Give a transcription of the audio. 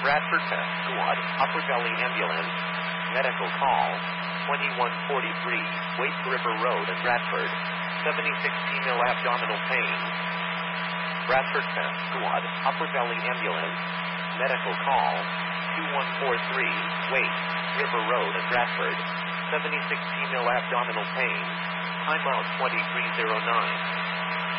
Bradford Pest Squad, Upper Gully Ambulance, medical call, 2143, Waste River Road in Bradford, 76 female abdominal pain. Bradford Pest Squad, Upper Gully Ambulance, medical call, 2143, Waste River Road in Bradford, 76 female abdominal pain, timeout 2309.